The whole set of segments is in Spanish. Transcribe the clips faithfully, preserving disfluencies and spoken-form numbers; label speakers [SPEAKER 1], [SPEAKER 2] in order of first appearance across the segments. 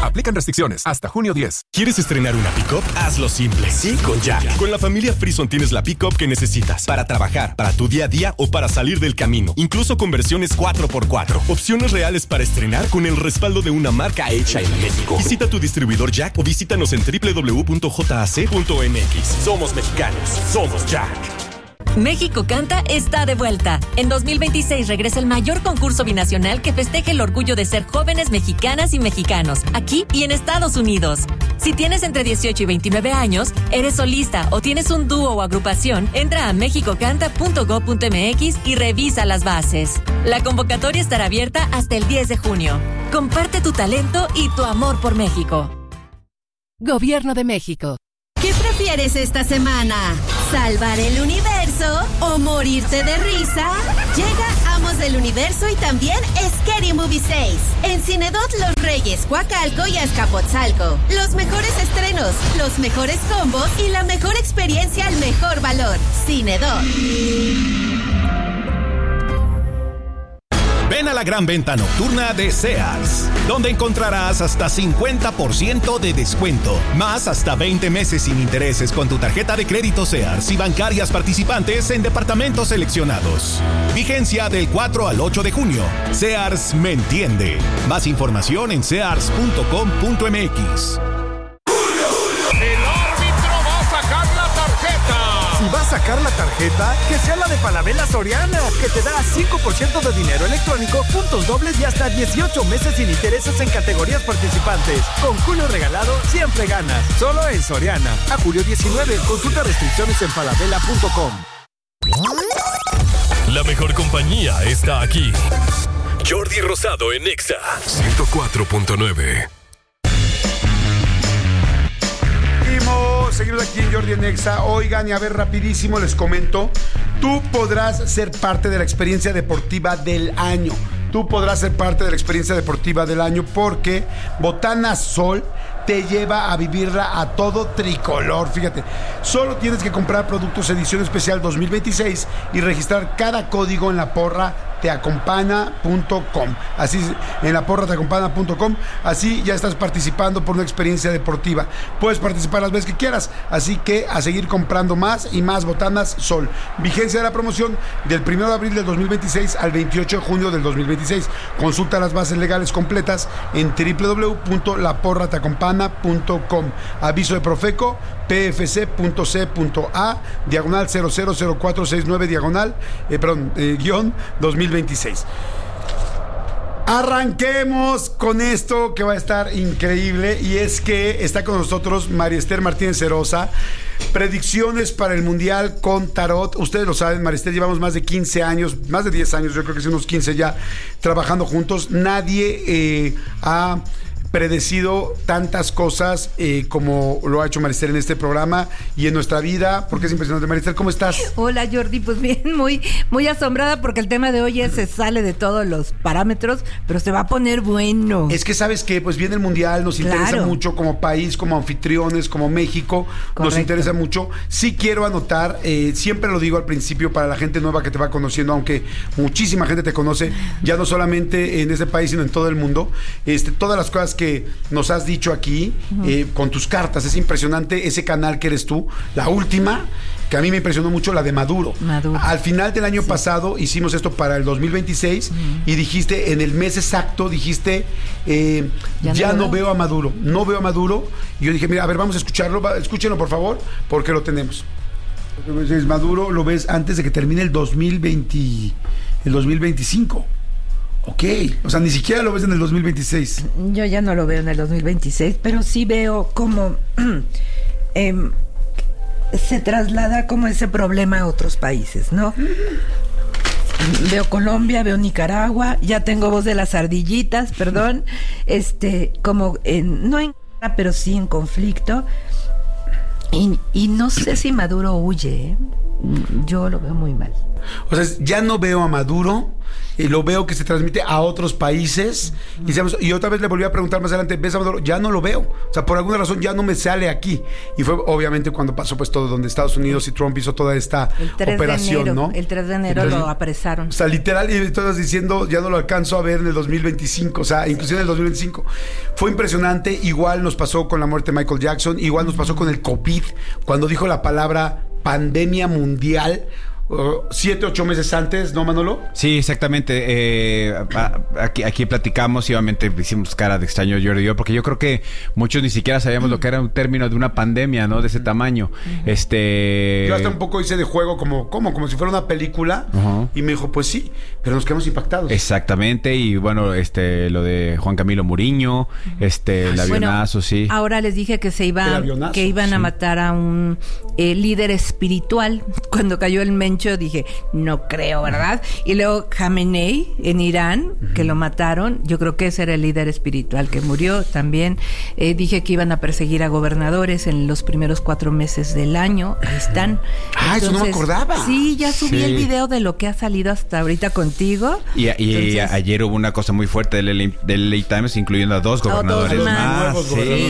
[SPEAKER 1] Aplican restricciones hasta junio diez.
[SPEAKER 2] ¿Quieres estrenar una pick-up? Hazlo simple. Sí, con Jack. Con la familia Frison tienes la pick-up que necesitas para trabajar, para tu día a día o para salir del camino. Incluso con versiones cuatro por cuatro. Opciones reales para estrenar con el respaldo de una marca hecha en México. Visita tu distribuidor Jack o visítanos en doble u doble u doble u punto j a c punto m x. Somos mexicanos. Somos Jack.
[SPEAKER 3] México Canta está de vuelta. En dos mil veintiséis regresa el mayor concurso binacional que festeja el orgullo de ser jóvenes mexicanas y mexicanos, aquí y en Estados Unidos. Si tienes entre dieciocho y veintinueve años, eres solista o tienes un dúo o agrupación, entra a mexicocanta punto gob punto m x y revisa las bases. La convocatoria estará abierta hasta el diez de junio. Comparte tu talento y tu amor por México.
[SPEAKER 4] Gobierno de México.
[SPEAKER 5] ¿Qué prefieres esta semana? ¿Salvar el universo o morirte de risa? Llega Amos del Universo y también Scary Movie seis. En Cinedot Los Reyes, Coacalco y Azcapotzalco. Los mejores estrenos, los mejores combos y la mejor experiencia al mejor valor. Cinedot.
[SPEAKER 6] Ven a la gran venta nocturna de Sears, donde encontrarás hasta cincuenta por ciento de descuento, más hasta veinte meses sin intereses con tu tarjeta de crédito Sears y bancarias participantes en departamentos seleccionados. Vigencia del cuatro al ocho de junio. Sears me entiende. Más información en sears punto com punto m x.
[SPEAKER 7] Si va a sacar la tarjeta, que sea la de Falabella Soriana, que te da cinco por ciento de dinero electrónico, puntos dobles y hasta dieciocho meses sin intereses en categorías participantes. Con Julio regalado, siempre ganas. Solo en Soriana. A julio diecinueve. Consulta restricciones en falabella punto com.
[SPEAKER 2] La mejor compañía está aquí. Jordi Rosado en Exa ciento cuatro punto nueve.
[SPEAKER 8] Seguimos aquí en Jordi en Exa. Oigan, y a ver, rapidísimo les comento. Tú podrás ser parte de la experiencia deportiva del año. Tú podrás ser parte de la experiencia deportiva del año porque Botana Sol te lleva a vivirla a todo tricolor. Fíjate, solo tienes que comprar productos edición especial dos mil veintiséis y registrar cada código en la porra teacompana punto com. Así, en la porra teacompana punto com. Así ya estás participando por una experiencia deportiva. Puedes participar las veces que quieras. Así que a seguir comprando más y más Botanas Sol. Vigencia de la promoción del primero de abril del dos mil veintiséis al veintiocho de junio del dos mil veintiséis. Consulta las bases legales completas en doble u doble u doble u punto la porra teacompana punto com. Aviso de Profeco, p f c punto c punto a, diagonal cero cero cero cuatro seis nueve, diagonal, eh, perdón, eh, guión dos mil veintiséis. Arranquemos con esto que va a estar increíble, y es que está con nosotros María Esther Martínez Cerosa. Predicciones para el Mundial con Tarot. Ustedes lo saben, María Esther, llevamos más de quince años, más de diez años, yo creo que son unos quince ya, trabajando juntos. Nadie eh, ha predecido tantas cosas eh, como lo ha hecho María Esther en este programa y en nuestra vida, porque es impresionante. María Esther, ¿cómo estás?
[SPEAKER 9] Hola, Jordi, pues bien, muy, muy asombrada porque el tema de hoy es, se sale de todos los parámetros, pero se va a poner bueno.
[SPEAKER 8] Es que, ¿sabes qué? Pues viene el Mundial, nos interesa
[SPEAKER 9] Claro.
[SPEAKER 8] mucho como país, como anfitriones, como México,
[SPEAKER 9] Correcto.
[SPEAKER 8] nos interesa mucho. Sí quiero anotar, eh, siempre lo digo al principio para la gente nueva que te va conociendo, aunque muchísima gente te conoce, ya no solamente en este país, sino en todo el mundo, este, todas las cosas que nos has dicho aquí, uh-huh. eh, con tus cartas. Es impresionante ese canal que eres tú. La última, que a mí me impresionó mucho, la de Maduro.
[SPEAKER 9] Maduro.
[SPEAKER 8] Al final del año
[SPEAKER 9] Sí.
[SPEAKER 8] pasado hicimos esto para el dos mil veintiséis, uh-huh. y dijiste, en el mes exacto, dijiste, eh, ya, ya no, no veo a Maduro, no veo a Maduro. Y yo dije, mira, a ver, vamos a escucharlo, va, escúchenlo por favor, porque lo tenemos. Maduro lo ves antes de que termine el dos mil veinte, el dos mil veinticinco. Ok, o sea, ni siquiera lo ves en el dos mil veintiséis.
[SPEAKER 9] Yo ya no lo veo en el dos mil veintiséis, pero sí veo cómo eh, se traslada como ese problema a otros países, ¿no? Veo Colombia, veo Nicaragua, ya tengo voz de las ardillitas, perdón, este, como en, no en guerra, pero sí en conflicto, y, y no sé si Maduro huye, ¿eh? yo lo veo muy mal.
[SPEAKER 8] O sea, ya no veo a Maduro, y lo veo que se transmite a otros países. Y, digamos, y otra vez le volví a preguntar más adelante, ¿ves a Maduro? Ya no lo veo. O sea, por alguna razón ya no me sale aquí. Y fue obviamente cuando pasó pues todo, donde Estados Unidos y Trump hizo toda esta
[SPEAKER 9] el tres
[SPEAKER 8] operación,
[SPEAKER 9] de enero,
[SPEAKER 8] ¿no?
[SPEAKER 9] El tres de enero Entonces, lo apresaron.
[SPEAKER 8] O sea, literal, y todas diciendo, ya no lo alcanzo a ver en el dos mil veinticinco. O sea, inclusive en el dos mil veinticinco. Fue impresionante. Igual nos pasó con la muerte de Michael Jackson. Igual nos pasó con el COVID. Cuando dijo la palabra pandemia mundial. Uh, siete, ocho meses antes, ¿no, Manolo?
[SPEAKER 10] Sí, exactamente. Eh, a, aquí, aquí platicamos y obviamente hicimos cara de extraño Jordi y yo, porque yo creo que muchos ni siquiera sabíamos lo que era un término de una pandemia, ¿no? De ese tamaño. Este...
[SPEAKER 8] Yo hasta un poco hice de juego como, como, como si fuera una película. Uh-huh. Y me dijo, pues sí, pero nos quedamos impactados.
[SPEAKER 10] Exactamente. Y bueno, este, lo de Juan Camilo Muriño, este, el avionazo,
[SPEAKER 9] bueno,
[SPEAKER 10] sí.
[SPEAKER 9] Ahora les dije que se iba, que iban sí. a matar a un eh, líder espiritual. Cuando cayó el men yo dije, no creo, ¿verdad? Y luego Khamenei en Irán, uh-huh. que lo mataron, yo creo que ese era el líder espiritual que murió también. Eh, dije que iban a perseguir a gobernadores en los primeros cuatro meses del año. Ahí están.
[SPEAKER 8] Ah, Entonces, eso no me acordaba.
[SPEAKER 9] Sí, ya subí
[SPEAKER 10] sí.
[SPEAKER 9] el video de lo que ha salido hasta ahorita contigo.
[SPEAKER 10] Y, y Entonces, ayer hubo una cosa muy fuerte del L A, del L A Times, incluyendo a dos gobernadores
[SPEAKER 9] dos
[SPEAKER 10] más.
[SPEAKER 9] más.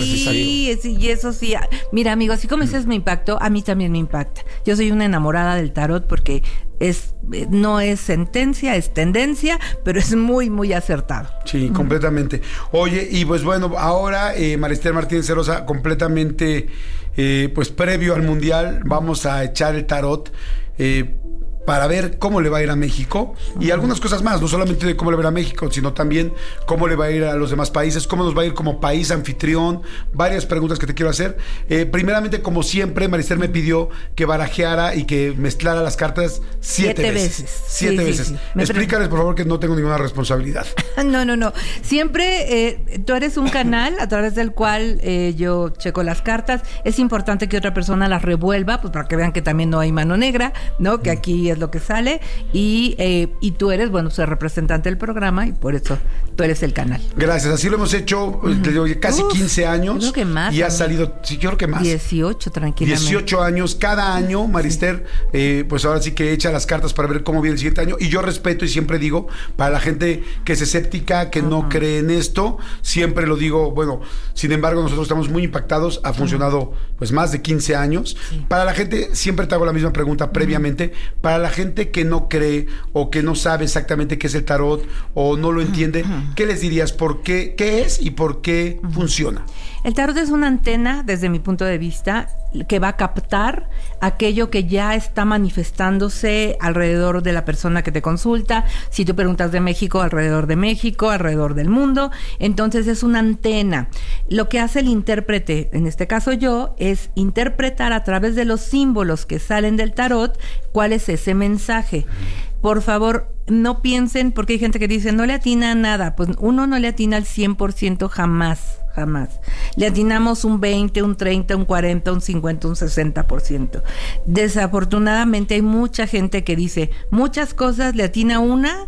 [SPEAKER 9] Sí, sí, y eso sí. Mira, amigo, así como dices me impactó, a mí también me impacta. Yo soy una enamorada del tarot porque es no es sentencia, es tendencia, pero es muy, muy acertado.
[SPEAKER 8] Sí, completamente. Oye, y pues bueno, ahora eh, Maristela Martínez Cerosa, completamente eh, pues previo al Mundial, vamos a echar el tarot eh, para ver cómo le va a ir a México y algunas cosas más, no solamente de cómo le va a ir a México, sino también cómo le va a ir a los demás países, cómo nos va a ir como país anfitrión, varias preguntas que te quiero hacer. Eh, primeramente, como siempre, Maristela me pidió que barajeara y que mezclara las cartas siete,
[SPEAKER 9] siete
[SPEAKER 8] veces.
[SPEAKER 9] veces.
[SPEAKER 8] Siete
[SPEAKER 9] sí,
[SPEAKER 8] veces.
[SPEAKER 9] Sí, sí.
[SPEAKER 8] Explícales, por favor, que no tengo ninguna responsabilidad.
[SPEAKER 9] No, no, no. Siempre eh, tú eres un canal a través del cual eh, yo checo las cartas. Es importante que otra persona las revuelva, pues para que vean que también no hay mano negra, ¿no? Que aquí es lo que sale y, eh, y tú eres, bueno, pues el representante del programa y por eso tú eres el canal.
[SPEAKER 8] Gracias, así lo hemos hecho uh-huh. casi Uf, quince años.
[SPEAKER 9] Creo que más.
[SPEAKER 8] Y ha salido, sí, yo creo que más.
[SPEAKER 9] dieciocho, tranquilamente.
[SPEAKER 8] dieciocho años, cada año, Marister, sí. eh, pues ahora sí que echa las cartas para ver cómo viene el siguiente año. Y yo respeto y siempre digo, para la gente que es escéptica, que uh-huh. no cree en esto, siempre lo digo, bueno, sin embargo, nosotros estamos muy impactados, ha funcionado uh-huh. pues más de quince años. Sí. Para la gente, siempre te hago la misma pregunta uh-huh. previamente, para la gente que no cree o que no sabe exactamente qué es el tarot o no lo entiende, uh-huh. ¿qué les dirías? ¿Por qué? ¿Qué es y por qué uh-huh. funciona?
[SPEAKER 9] El tarot es una antena, desde mi punto de vista, que va a captar aquello que ya está manifestándose alrededor de la persona que te consulta. Si tú preguntas de México, alrededor de México, alrededor del mundo. Entonces es una antena. Lo que hace el intérprete, en este caso yo, es interpretar a través de los símbolos que salen del tarot cuál es ese mensaje. Por favor, no piensen, porque hay gente que dice, no le atina a nada. Pues uno no le atina al cien por ciento jamás, jamás. Le atinamos un veinte, un treinta, un cuarenta, un cincuenta, un sesenta por ciento. Desafortunadamente hay mucha gente que dice muchas cosas, le atina una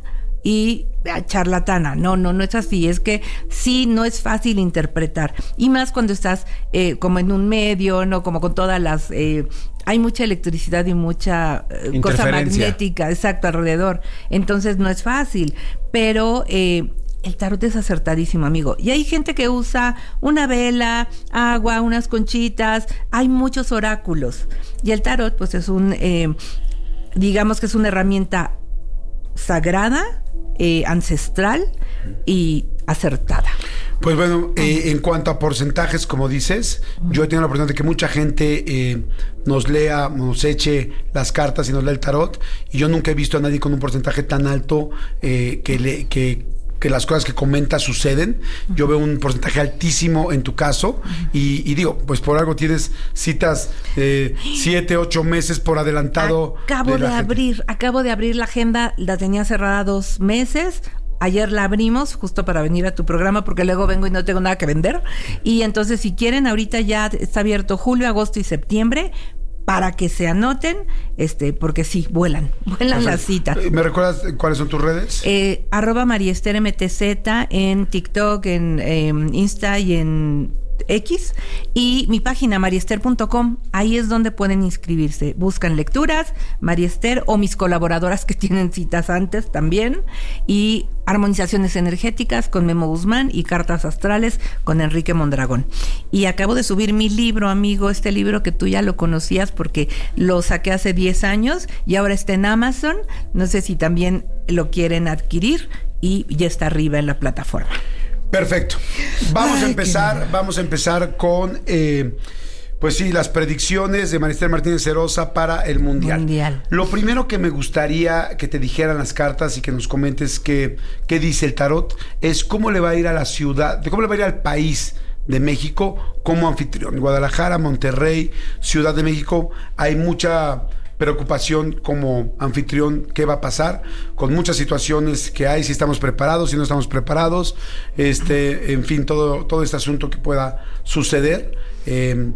[SPEAKER 9] y charlatana. No, no, no es así. Es que sí, no es fácil interpretar. Y más cuando estás eh, como en un medio, ¿no? Como con todas las... Eh, hay mucha electricidad y mucha eh, cosa magnética, exacto, alrededor. Entonces no es fácil. Pero... Eh, el tarot es acertadísimo, amigo. Y hay gente que usa una vela, agua, unas conchitas. Hay muchos oráculos. Y el tarot, pues es un... Eh, digamos que es una herramienta sagrada, eh, ancestral y acertada.
[SPEAKER 8] Pues bueno, eh, en cuanto a porcentajes, como dices, yo he tenido la oportunidad de que mucha gente eh, nos lea, nos eche las cartas y nos lea el tarot, y yo nunca he visto a nadie con un porcentaje tan alto eh, que le... que que las cosas que comentas suceden. Yo veo un porcentaje altísimo en tu caso y, y digo, pues por algo tienes citas eh, siete, ocho meses por adelantado.
[SPEAKER 9] Acabo de, de abrir, gente. acabo de abrir la agenda, la tenía cerrada dos meses. Ayer la abrimos justo para venir a tu programa porque luego vengo y no tengo nada que vender. Y entonces si quieren, ahorita ya está abierto julio, agosto y septiembre para que se anoten, este, porque sí, vuelan, vuelan las citas.
[SPEAKER 8] ¿Me recuerdas cuáles son tus redes?
[SPEAKER 9] Eh, arroba Mariester M T Z en TikTok, en eh, Insta y en X, y mi página mariester punto com, ahí es donde pueden inscribirse. Buscan lecturas, Mariester, o mis colaboradoras que tienen citas antes también, y armonizaciones energéticas con Memo Guzmán y cartas astrales con Enrique Mondragón. Y acabo de subir mi libro, amigo, este libro que tú ya lo conocías porque lo saqué hace diez años y ahora está en Amazon. No sé si también lo quieren adquirir y ya está arriba en la plataforma.
[SPEAKER 8] Perfecto. Vamos Ay, a empezar, vamos a empezar con eh, pues sí, las predicciones de Mariester Martínez Herosa para el Mundial.
[SPEAKER 9] Mundial.
[SPEAKER 8] Lo primero que me gustaría que te dijeran las cartas y que nos comentes qué, qué dice el tarot es cómo le va a ir a la ciudad, cómo le va a ir al país de México como anfitrión. Guadalajara, Monterrey, Ciudad de México, hay mucha preocupación como anfitrión, qué va a pasar con muchas situaciones que hay, si estamos preparados, si no estamos preparados, este, en fin, todo, todo este asunto que pueda suceder. Eh,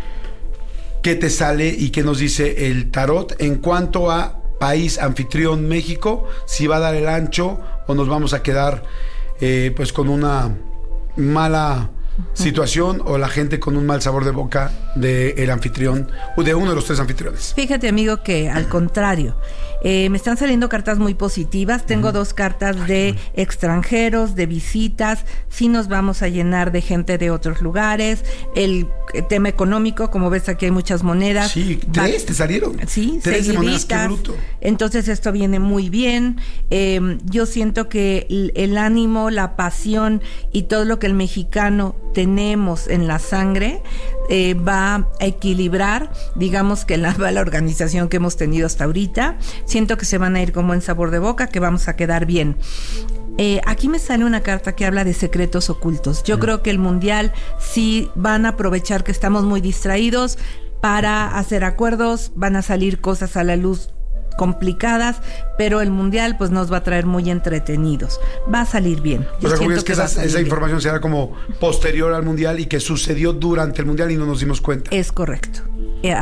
[SPEAKER 8] ¿Qué te sale y qué nos dice el tarot en cuanto a país anfitrión México? Si va a dar el ancho o nos vamos a quedar eh, pues con una mala situación o la gente con un mal sabor de boca del anfitrión o de uno de los tres anfitriones.
[SPEAKER 9] Fíjate, amigo, que al contrario, eh, me están saliendo cartas muy positivas. Tengo uh-huh. dos cartas de Ay, extranjeros, de visitas. Sí nos vamos a llenar de gente de otros lugares. El, el tema económico, como ves, aquí hay muchas monedas.
[SPEAKER 8] Sí, tres te salieron.
[SPEAKER 9] Sí,
[SPEAKER 8] tres
[SPEAKER 9] seguiditas.
[SPEAKER 8] Monedas, qué bruto.
[SPEAKER 9] Entonces esto viene muy bien. Eh, yo siento que el, el ánimo, la pasión y todo lo que el mexicano tenemos en la sangre eh, va a equilibrar, digamos, que la mala organización que hemos tenido hasta ahorita. Siento que se van a ir con buen sabor de boca, que vamos a quedar bien. Eh, aquí me sale una carta que habla de secretos ocultos. Yo mm. creo que el Mundial sí van a aprovechar que estamos muy distraídos para hacer acuerdos, van a salir cosas a la luz complicadas, pero el Mundial pues nos va a traer muy entretenidos. Va a salir bien.
[SPEAKER 8] Yo o sea, siento es que, que esa, esa información será como posterior al Mundial y que sucedió durante el Mundial y no nos dimos cuenta.
[SPEAKER 9] Es correcto.